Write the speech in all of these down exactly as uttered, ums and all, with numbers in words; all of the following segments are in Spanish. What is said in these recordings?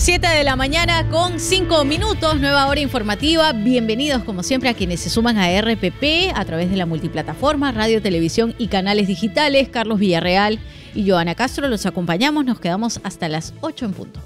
siete de la mañana con cinco minutos, nueva hora informativa. Bienvenidos como siempre a quienes se suman a R P P a través de la multiplataforma, radio, televisión y canales digitales. Carlos Villarreal y Joana Castro los acompañamos, nos quedamos hasta las ocho en punto.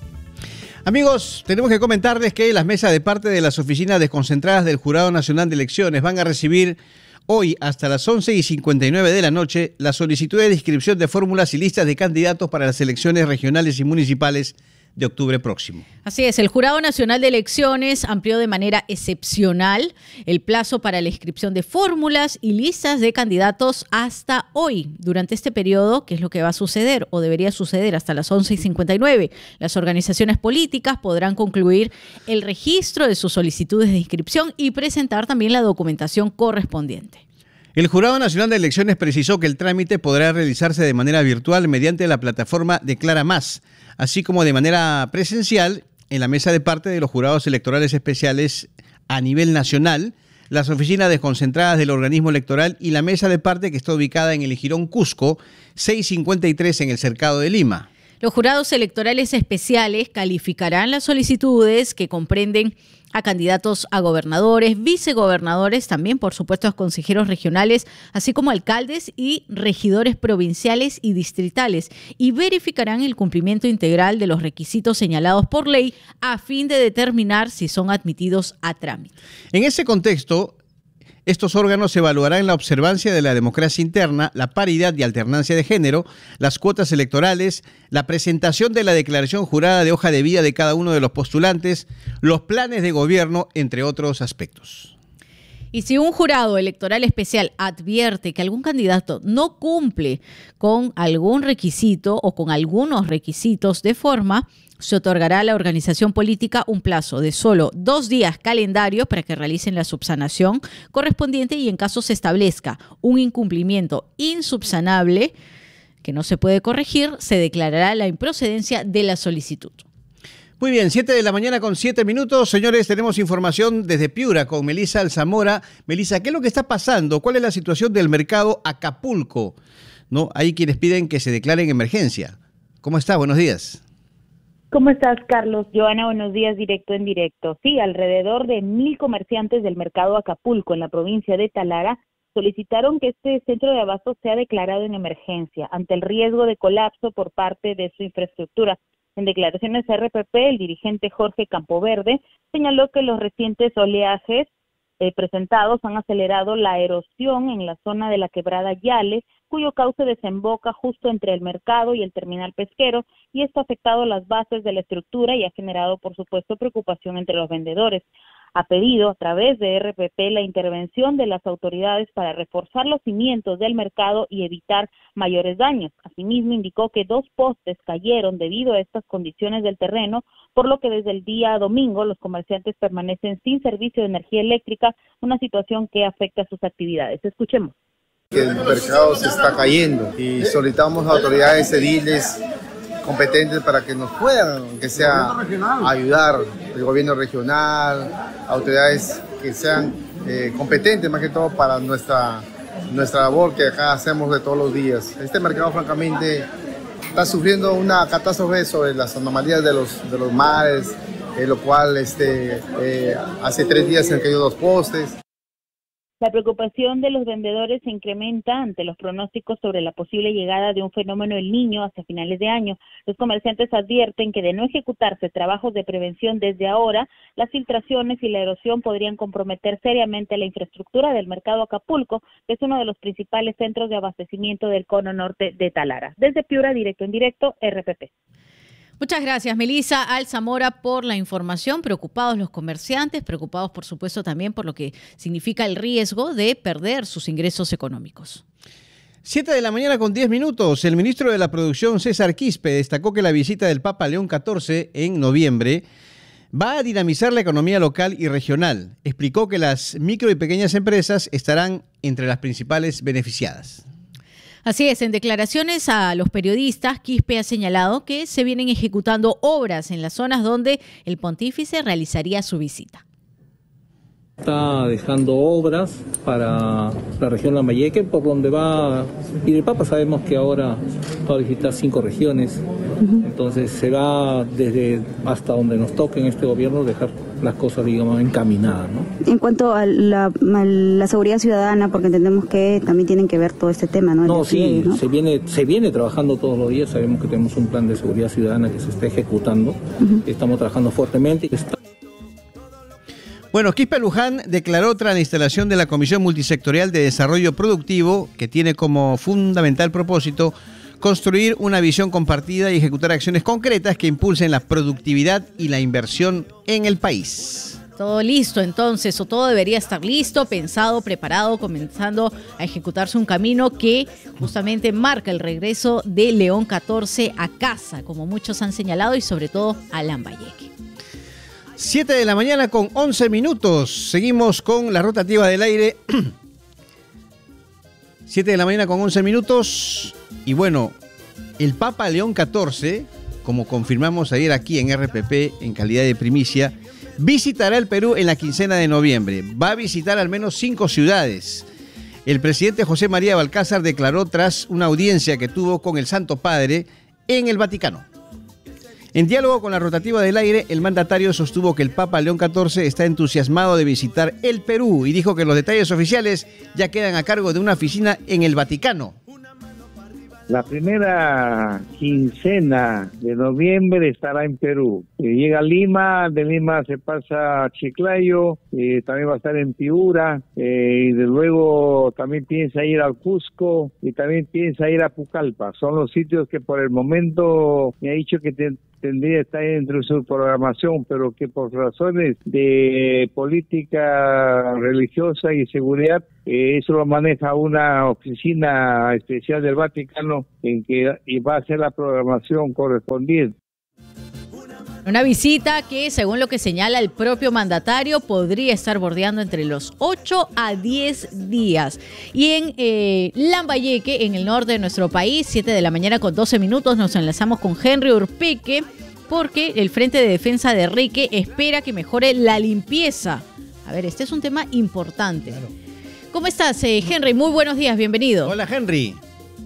Amigos, tenemos que comentarles que las mesas de parte de las oficinas desconcentradas del Jurado Nacional de Elecciones van a recibir hoy hasta las once y cincuenta y nueve de la noche la solicitud de inscripción de fórmulas y listas de candidatos para las elecciones regionales y municipales de octubre próximo. Así es, el Jurado Nacional de Elecciones amplió de manera excepcional el plazo para la inscripción de fórmulas y listas de candidatos hasta hoy. Durante este periodo, ¿qué es lo que va a suceder o debería suceder hasta las once y cincuenta y nueve? Las organizaciones políticas podrán concluir el registro de sus solicitudes de inscripción y presentar también la documentación correspondiente. El Jurado Nacional de Elecciones precisó que el trámite podrá realizarse de manera virtual mediante la plataforma Declara Más, así como de manera presencial en la mesa de parte de los jurados electorales especiales a nivel nacional, las oficinas desconcentradas del organismo electoral y la mesa de parte que está ubicada en el Jirón Cusco, seiscientos cincuenta y tres en el Cercado de Lima. Los jurados electorales especiales calificarán las solicitudes que comprenden a candidatos a gobernadores, vicegobernadores, también por supuesto a consejeros regionales, así como alcaldes y regidores provinciales y distritales, y verificarán el cumplimiento integral de los requisitos señalados por ley a fin de determinar si son admitidos a trámite. En ese contexto, estos órganos evaluarán la observancia de la democracia interna, la paridad y alternancia de género, las cuotas electorales, la presentación de la declaración jurada de hoja de vida de cada uno de los postulantes, los planes de gobierno, entre otros aspectos. Y si un jurado electoral especial advierte que algún candidato no cumple con algún requisito o con algunos requisitos de forma, se otorgará a la organización política un plazo de solo dos días calendarios para que realicen la subsanación correspondiente y en caso se establezca un incumplimiento insubsanable que no se puede corregir, se declarará la improcedencia de la solicitud. Muy bien, siete de la mañana con siete minutos. Señores, tenemos información desde Piura con Melissa Alzamora. Melissa, ¿qué es lo que está pasando? ¿Cuál es la situación del mercado Acapulco? ¿No? Hay quienes piden que se declare en emergencia. ¿Cómo está? Buenos días. ¿Cómo estás, Carlos? Joana, buenos días, directo en directo. Sí, alrededor de mil comerciantes del mercado Acapulco en la provincia de Talara solicitaron que este centro de abasto sea declarado en emergencia ante el riesgo de colapso por parte de su infraestructura. En declaraciones a R P P, el dirigente Jorge Campoverde señaló que los recientes oleajes eh, presentados han acelerado la erosión en la zona de la quebrada Yale, cuyo cauce desemboca justo entre el mercado y el terminal pesquero, y esto ha afectado las bases de la estructura y ha generado, por supuesto, preocupación entre los vendedores. Ha pedido a través de R P P la intervención de las autoridades para reforzar los cimientos del mercado y evitar mayores daños. Asimismo, indicó que dos postes cayeron debido a estas condiciones del terreno, por lo que desde el día domingo los comerciantes permanecen sin servicio de energía eléctrica, una situación que afecta a sus actividades. Escuchemos. Que el mercado se está cayendo y solicitamos a autoridades ediles competentes para que nos puedan, aunque sea, ayudar, el gobierno regional, autoridades que sean eh, competentes más que todo para nuestra, nuestra labor que acá hacemos de todos los días. Este mercado francamente está sufriendo una catástrofe sobre las anomalías de los, de los mares, eh, lo cual este, eh, hace tres días se han caído dos postes. La preocupación de los vendedores se incrementa ante los pronósticos sobre la posible llegada de un fenómeno El Niño hacia finales de año. Los comerciantes advierten que de no ejecutarse trabajos de prevención desde ahora, las filtraciones y la erosión podrían comprometer seriamente la infraestructura del mercado Acapulco, que es uno de los principales centros de abastecimiento del cono norte de Talara. Desde Piura, directo en directo, R P P. Muchas gracias, Melissa Alzamora, por la información. Preocupados los comerciantes, preocupados, por supuesto, también por lo que significa el riesgo de perder sus ingresos económicos. siete de la mañana con diez minutos. El ministro de la Producción, César Quispe, destacó que la visita del Papa León catorce en noviembre va a dinamizar la economía local y regional. Explicó que las micro y pequeñas empresas estarán entre las principales beneficiadas. Así es, en declaraciones a los periodistas, Quispe ha señalado que se vienen ejecutando obras en las zonas donde el pontífice realizaría su visita. Está dejando obras para la región Lambayeque, por donde va a ir el Papa. Sabemos que ahora va a visitar cinco regiones, uh-huh. Entonces será desde hasta donde nos toque en este gobierno dejar las cosas, digamos, encaminadas, ¿no? En cuanto a la, a la seguridad ciudadana, porque entendemos que también tienen que ver todo este tema, ¿no? No, sí, ¿no? Se viene, se viene trabajando todos los días. Sabemos que tenemos un plan de seguridad ciudadana que se está ejecutando, uh-huh. Estamos trabajando fuertemente. Está... Bueno, Quispe Luján declaró tras la instalación de la Comisión Multisectorial de Desarrollo Productivo, que tiene como fundamental propósito construir una visión compartida y ejecutar acciones concretas que impulsen la productividad y la inversión en el país. Todo listo entonces, o todo debería estar listo, pensado, preparado, comenzando a ejecutarse un camino que justamente marca el regreso de León catorce a casa, como muchos han señalado, y sobre todo a Lambayeque. siete de la mañana con once minutos. Seguimos con la rotativa del aire. siete de la mañana con once minutos. Y bueno, el Papa León catorce, como confirmamos ayer aquí en R P P en calidad de primicia, visitará el Perú en la quincena de noviembre. Va a visitar al menos cinco ciudades. El presidente José María Balcázar declaró tras una audiencia que tuvo con el Santo Padre en el Vaticano. En diálogo con la rotativa del aire, el mandatario sostuvo que el Papa León catorce está entusiasmado de visitar el Perú y dijo que los detalles oficiales ya quedan a cargo de una oficina en el Vaticano. La primera quincena de noviembre estará en Perú. Eh, llega a Lima, de Lima se pasa a Chiclayo, eh, también va a estar en Piura, eh, y de luego también piensa ir al Cusco y también piensa ir a Pucallpa. Son los sitios que por el momento me ha dicho que te, tendría que estar entre su programación, pero que por razones de política religiosa y seguridad, eh, eso lo maneja una oficina especial del Vaticano en que y va a hacer la programación correspondiente. Una visita que, según lo que señala el propio mandatario, podría estar bordeando entre los ocho a diez días. Y en eh, Lambayeque, en el norte de nuestro país, siete de la mañana con doce minutos, nos enlazamos con Henry Urpeque, porque el Frente de Defensa de Reque espera que mejore la limpieza. A ver, este es un tema importante. Claro. ¿Cómo estás, eh, Henry? Muy buenos días, bienvenido. Hola, Henry.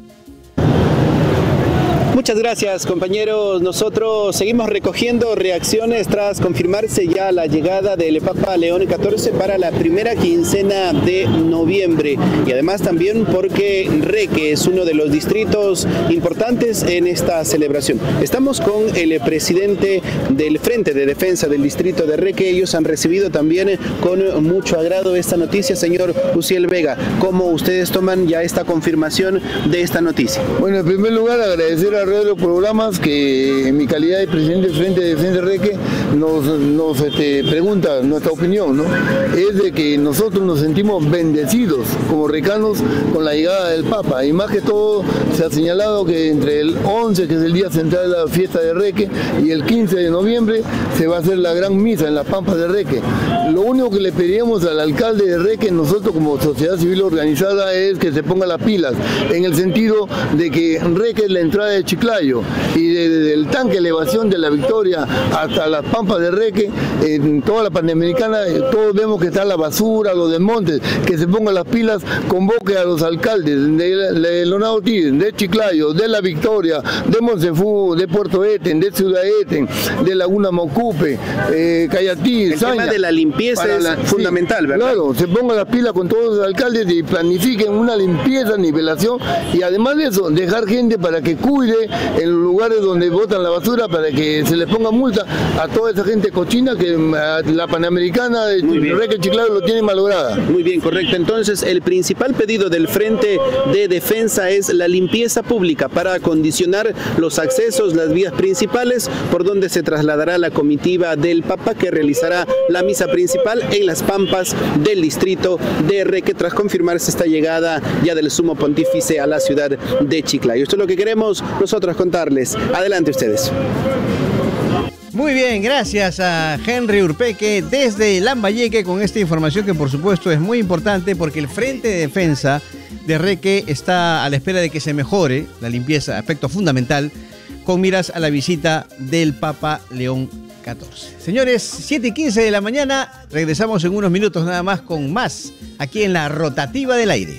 Muchas gracias, compañeros. Nosotros seguimos recogiendo reacciones tras confirmarse ya la llegada del Papa León catorce para la primera quincena de noviembre. Y además también porque Reque es uno de los distritos importantes en esta celebración. Estamos con el presidente del Frente de Defensa del distrito de Reque. Ellos han recibido también con mucho agrado esta noticia. Señor Uciel Vega, ¿cómo ustedes toman ya esta confirmación de esta noticia? Bueno, en primer lugar agradecer a de los programas que en mi calidad de presidente del Frente de Defensa de Reque nos, nos este, pregunta nuestra opinión, ¿no? Es de que nosotros nos sentimos bendecidos como recanos con la llegada del Papa, y más que todo se ha señalado que entre el once, que es el día central de la fiesta de Reque, y el quince de noviembre se va a hacer la gran misa en las Pampas de Reque. Lo único que le pediríamos al alcalde de Reque, nosotros como sociedad civil organizada, es que se ponga las pilas, en el sentido de que Reque es la entrada de Chiclayo, y desde el tanque de elevación de la Victoria hasta las Pampas de Reque, en toda la Panamericana, todos vemos que está la basura, los desmontes, que se pongan las pilas, convoque a los alcaldes de, de Leonardo Tiden, de Chiclayo, de la Victoria, de Monsefú, de Puerto Eten, de Ciudad Eten, de Laguna Mocupe, eh, Cayatí, el Saña. tema de la limpieza es la, fundamental, sí, ¿verdad? Claro, se pongan las pilas con todos los alcaldes y planifiquen una limpieza, nivelación, y además de eso, dejar gente para que cuide en los lugares donde botan la basura, para que se les ponga multa a toda esa gente cochina que la Panamericana de Reque Chiclayo lo tiene malograda. Muy bien, correcto. Entonces, el principal pedido del Frente de Defensa es la limpieza pública para acondicionar los accesos, las vías principales por donde se trasladará la comitiva del Papa, que realizará la misa principal en las Pampas del distrito de Reque, tras confirmarse esta llegada ya del Sumo Pontífice a la ciudad de Chiclayo. Esto es lo que queremos nosotros contarles. Adelante ustedes. Muy bien, gracias a Henry Urpeque desde Lambayeque con esta información que por supuesto es muy importante, porque el Frente de Defensa de Reque está a la espera de que se mejore la limpieza, aspecto fundamental, con miras a la visita del Papa León catorce. Señores, siete y quince de la mañana, regresamos en unos minutos nada más con más aquí en la Rotativa del Aire.